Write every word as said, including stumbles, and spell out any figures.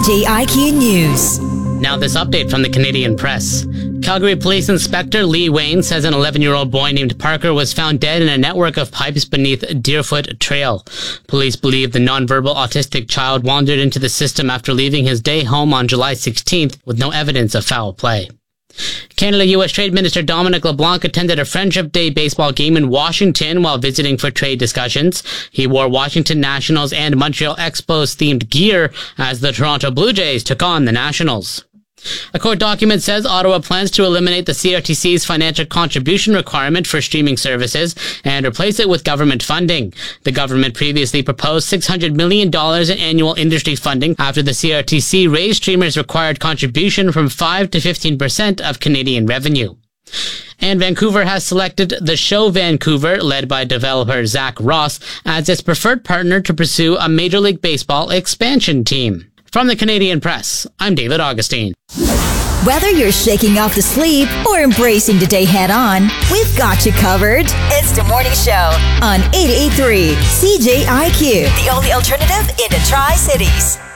J I Q News. Now this update from the Canadian Press. Calgary Police Inspector Lee Wayne says an eleven-year-old boy named Parker was found dead in a network of pipes beneath Deerfoot Trail. Police believe the nonverbal autistic child wandered into the system after leaving his day home on July sixteenth with no evidence of foul play. Canada-U S Trade Minister Dominic LeBlanc attended a Friendship Day baseball game in Washington while visiting for trade discussions. He wore Washington Nationals and Montreal Expos themed gear as the Toronto Blue Jays took on the Nationals. A court document says Ottawa plans to eliminate the C R T C's financial contribution requirement for streaming services and replace it with government funding. The government previously proposed six hundred million dollars in annual industry funding after the C R T C raised streamers' required contribution from five to fifteen percent of Canadian revenue. And Vancouver has selected the Show Vancouver, led by developer Zach Ross, as its preferred partner to pursue a Major League Baseball expansion team. From the Canadian Press, I'm David Augustine. Whether you're shaking off the sleep or embracing the day head on, we've got you covered. It's the Morning Show on eighty-eight point three C J I Q, the only alternative in the Tri-Cities.